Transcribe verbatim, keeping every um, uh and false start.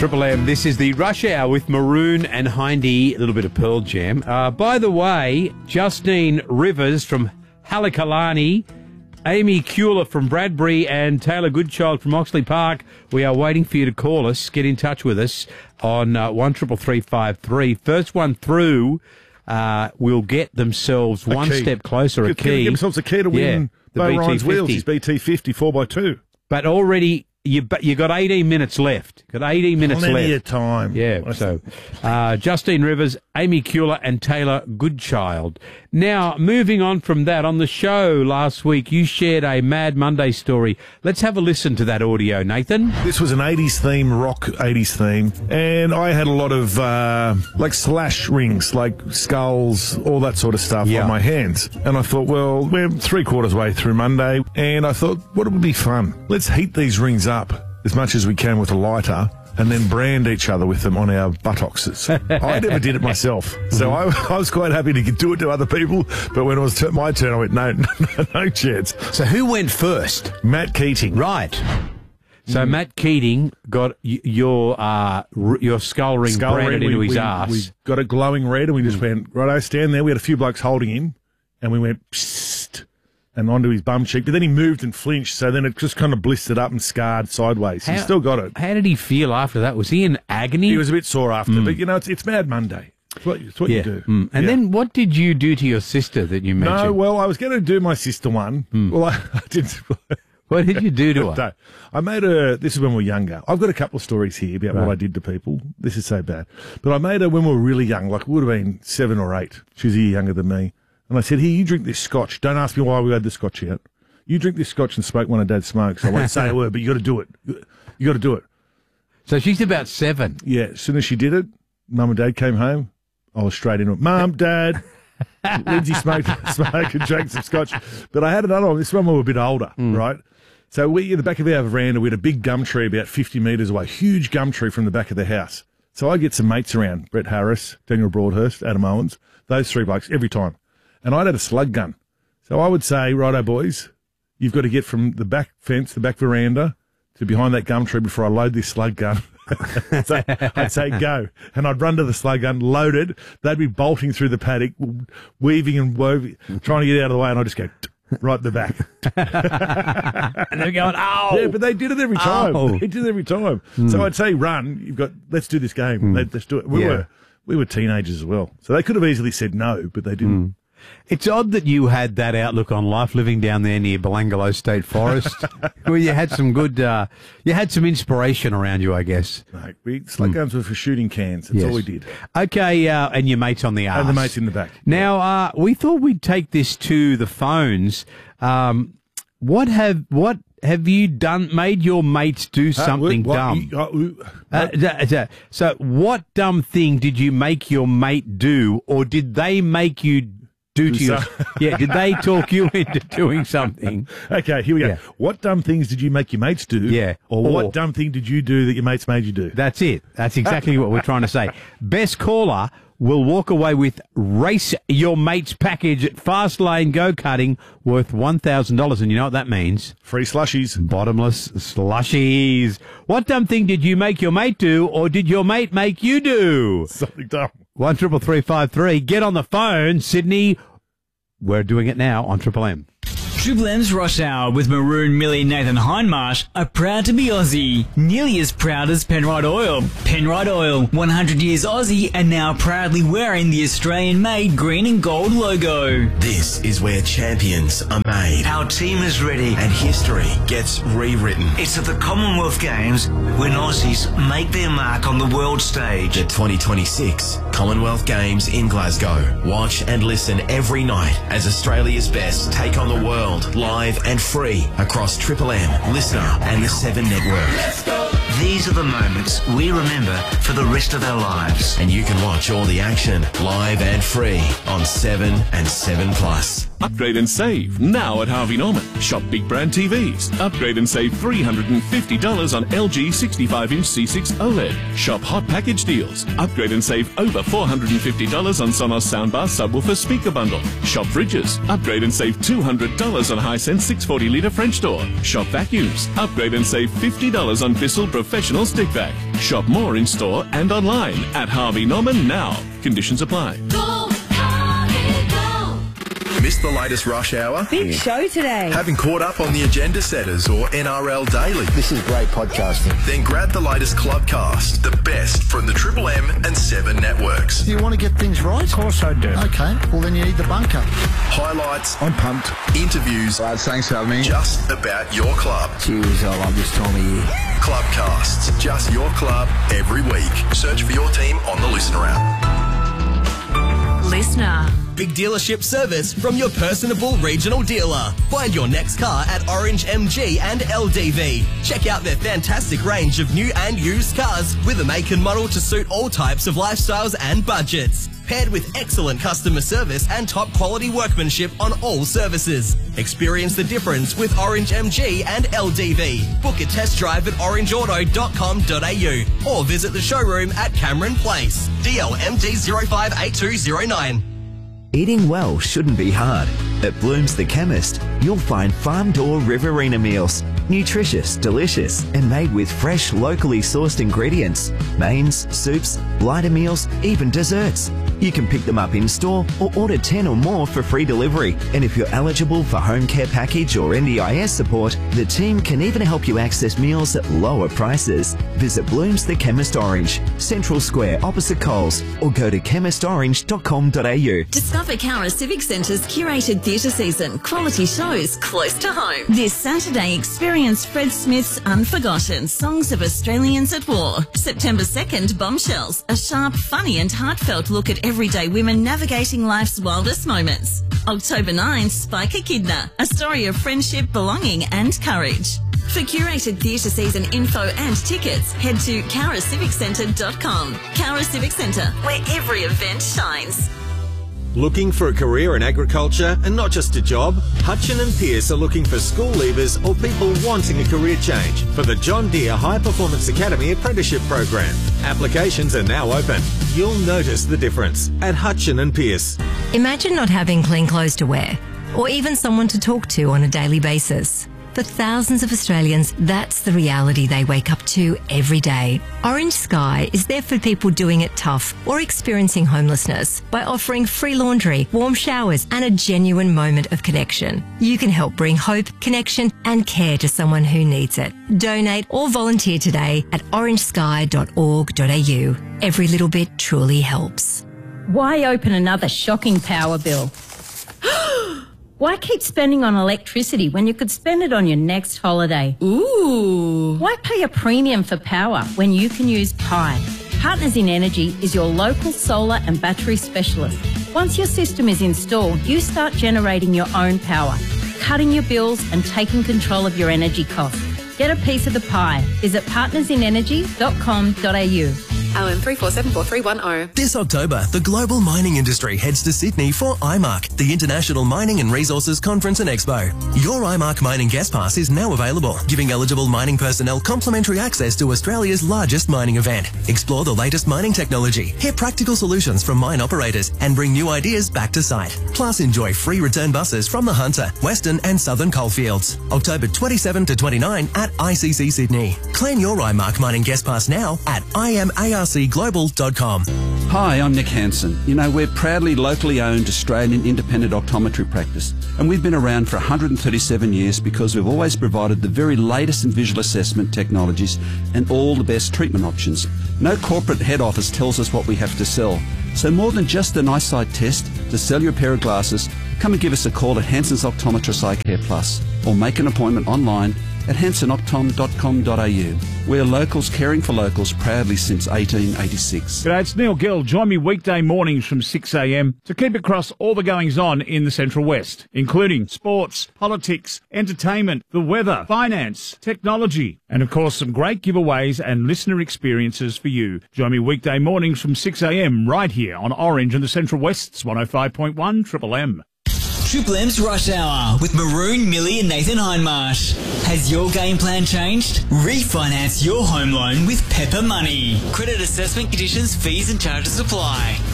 Triple M, this is the Rush Hour with Maroon and Hindy, a little bit of Pearl Jam. Uh, by the way, Justine Rivers from Halikalani, Amy Keuler from Bradbury and Taylor Goodchild from Oxley Park, we are waiting for you to call us. Get in touch with us on uh, one triple three five three. First one through uh, will get themselves a one key. step closer, a Get, key. Get themselves a key to win yeah, the Bo B T Ryan's fifty. Wheels, his B T fifty four by two. But already... You you got eighteen minutes left. Got eighteen minutes Plenty left. of time. Yeah. So, uh, Justine Rivers, Amy Keuler, and Taylor Goodchild. Now, moving on from that, on the show last week, you shared a Mad Monday story. Let's have a listen to that audio, Nathan. This was an eighties theme, rock eighties theme, and I had a lot of uh, like slash rings, like skulls, all that sort of stuff Yeah. on my hands. And I thought, well, we're three quarters way through Monday, and I thought, what would be fun? Let's heat these rings up as much as we can with a lighter and then brand each other with them on our buttocks. I never did it myself, so I, I was quite happy to do it to other people, but when it was t- my turn, I went, no, no, no chance. So who went first? Matt Keating. Right. So Matt Keating got y- your uh, r- your skull ring Skull branded ring, into we, his we, arse. We got it glowing red, and we just went, righto, stand there. We had a few blokes holding him, and we went, psst, and onto his bum cheek. But then he moved and flinched, so then it just kind of blistered up and scarred sideways. He How- still got it. How did he feel after that? Was he in agony? He was a bit sore after, but, you know, it's, it's Mad Monday. It's what, it's what yeah. you do. Mm. And Yeah. then what did you do to your sister that you mentioned? No, well, I was going to do my sister one. Well, I, I didn't... What did you do to her? No. I made her, this is when we were younger. I've got a couple of stories here about Right. what I did to people. This is so bad. But I made her when we were really young, like we would have been seven or eight. She was a year younger than me. And I said, here, you drink this scotch. Don't ask me why we had the scotch out. You drink this scotch and smoke one of Dad's smokes. I won't say a word, but you got to do it. You got to do it. So she's about seven. Yeah, as soon as she did it, Mum and Dad came home. I was straight into it. Mum, Dad, Lindsay smoked smoke and drank some scotch. But I had another one. This one we were a bit older, right? So we, in the back of our veranda, we had a big gum tree about fifty metres away, huge gum tree from the back of the house. So I get some mates around, Brett Harris, Daniel Broadhurst, Adam Owens, those three blokes every time. And I'd had a slug gun. So I would say, righto, boys, you've got to get from the back fence, the back veranda, to behind that gum tree before I load this slug gun. So I'd say go. And I'd run to the slug gun, load it. They'd be bolting through the paddock, weaving and woving, trying to get out of the way, and I'd just go right at the back. And they're going, oh! Yeah, but they did it every time. Oh. They did it every time. So I'd say run. You've got, let's do this game. Let, let's do it. We Yeah. were we were teenagers as well. So they could have easily said no, but they didn't. It's odd that you had that outlook on life living down there near Belangolo State Forest, where you had some good, uh, you had some inspiration around you, I guess. Mate, we slug guns were for shooting cans. That's Yes. all we did. Okay, uh, and your mates on the arse. And the mates in the back. Now, uh, we thought we'd take this to the phones. Um, what have what have you done? Made your mates do something Uh, what- dumb? you- uh, we- Uh, d- d- so, what dumb thing did you make your mate do, or did they make you do to Do you? so- Yeah, did they talk you into doing something? Okay, here we go. Yeah. What dumb things did you make your mates do? Yeah. Or, Or- what dumb thing did you do that your mates made you do? That's it. That's exactly what we're trying to say. Best caller will walk away with Race Your Mates package at Fast Lane Go-Karting worth one thousand dollars. And you know what that means? Free slushies. Bottomless slushies. What dumb thing did you make your mate do, or did your mate make you do? Something dumb. One triple three five three. Get on the phone, Sydney. We're doing it now on Triple M. Triple M's Rush Hour with Maroon, Millie, Nathan Hindmarsh are proud to be Aussie. Nearly as proud as Penrite Oil. Penrite Oil, one hundred years Aussie and now proudly wearing the Australian-made green and gold logo. This is where champions are made Our team is ready. and history gets rewritten. It's at the Commonwealth Games when Aussies make their mark on the world stage. The twenty twenty-six Commonwealth Games in Glasgow. Watch and listen every night as Australia's best take on the world live and free across Triple M, Listener and the Seven Network. These are the moments we remember for the rest of our lives. And you can watch all the action live and free on Seven and Seven Plus. Upgrade and save now at Harvey Norman. Shop big brand T Vs. Upgrade and save three hundred fifty dollars on L G sixty-five inch C six OLED. Shop hot package deals. Upgrade and save over four hundred fifty dollars on Sonos soundbar subwoofer speaker bundle. Shop fridges. Upgrade and save two hundred dollars on Hisense six forty litre French door. Shop vacuums. Upgrade and save fifty dollars on Bissell professional stick vac. Shop more in store and online at Harvey Norman now. Conditions apply. Missed the latest rush hour? Big show today. Haven't caught up on the Agenda Setters or N R L Daily? This is great podcasting. Then grab the latest Clubcast, the best from the Triple M and Seven networks. Do you want to get things right? Of course I do. Okay, well then you need the bunker. Highlights. I'm pumped. Interviews. Lads, thanks for having me. Just about your club. Cheers, I love this time of year. Clubcasts. Just your club every week. Search for your team on the Listener app. Listener. Big dealership service from your personable regional dealer. Find your next car at Orange M G and L D V. Check out their fantastic range of new and used cars with a make and model to suit all types of lifestyles and budgets. Paired with excellent customer service and top quality workmanship on all services. Experience the difference with Orange M G and L D V. Book a test drive at orange auto dot com dot a u or visit the showroom at Cameron Place. D L M D zero five eight two zero nine. Eating well shouldn't be hard. At Bloom's The Chemist, you'll find farm-door Riverina meals. Nutritious, delicious, and made with fresh, locally sourced ingredients. Mains, soups, lighter meals, even desserts. You can pick them up in-store or order ten or more for free delivery. And if you're eligible for home care package or N D I S support, the team can even help you access meals at lower prices. Visit Bloom's The Chemist Orange, Central Square opposite Coles, or go to chemist orange dot com dot a u. Discover Cowra Civic Centre's curated theatre season. Quality shows close to home. This Saturday, experience Fred Smith's Unforgotten Songs of Australians at War. September second, Bombshells. A sharp, funny and heartfelt look at everyday women navigating life's wildest moments. October ninth, Spike Echidna. A story of friendship, belonging and courage. For curated theatre season info and tickets, head to cowra civic centre dot com. Cowra Civic Centre, where every event shines. Looking for a career in agriculture and not just a job? Hutchin and Pearce are looking for school leavers or people wanting a career change for the John Deere High Performance Academy Apprenticeship Program. Applications are now open. You'll notice the difference at Hutchin and Pearce. Imagine not having clean clothes to wear or even someone to talk to on a daily basis. For thousands of Australians, that's the reality they wake up to every day. Orange Sky is there for people doing it tough or experiencing homelessness by offering free laundry, warm showers and a genuine moment of connection. You can help bring hope, connection and care to someone who needs it. Donate or volunteer today at orange sky dot org dot a u. Every little bit truly helps. Why open another shocking power bill? Why keep spending on electricity when you could spend it on your next holiday? Ooh. Why pay a premium for power when you can use Pi? Partners in Energy is your local solar and battery specialist. Once your system is installed, you start generating your own power, cutting your bills and taking control of your energy costs. Get a piece of the pie. Visit partners in energy dot com dot a u. O M three four seven four three one zero. This October, the global mining industry heads to Sydney for I M A R C, the International Mining and Resources Conference and Expo. Your I M A R C Mining Guest Pass is now available, giving eligible mining personnel complimentary access to Australia's largest mining event. Explore the latest mining technology, hear practical solutions from mine operators, and bring new ideas back to site. Plus, enjoy free return buses from the Hunter, Western and Southern Coalfields. October twenty-seventh to twenty-ninth at I C C Sydney. Claim your I M A R C Mining Guest Pass now at I M A R C global dot com. Hi, I'm Nick Hansen. You know, we're proudly locally owned Australian independent optometry practice, and we've been around for one hundred thirty-seven years because we've always provided the very latest in visual assessment technologies and all the best treatment options. No corporate head office tells us what we have to sell. So more than just an eyesight test to sell your pair of glasses, come and give us a call at Hansen's Optometrist Eye Care Plus or make an appointment online at hansen optom dot com dot a u. We're locals caring for locals proudly since eighteen eighty-six. G'day, it's Neil Gill. Join me weekday mornings from six a m to keep across all the goings-on in the Central West, including sports, politics, entertainment, the weather, finance, technology, and of course some great giveaways and listener experiences for you. Join me weekday mornings from six a m right here on Orange and the Central West's one oh five point one Triple M. Triple M's Rush Hour with Maroon, Millie and Nathan Hindmarsh. Has your game plan changed? Refinance your home loan with Pepper Money. Credit assessment conditions, fees and charges apply.